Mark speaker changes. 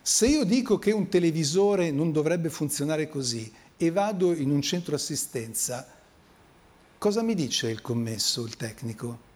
Speaker 1: Se io dico che un televisore non dovrebbe funzionare così e vado in un centro assistenza, cosa mi dice il commesso, il tecnico?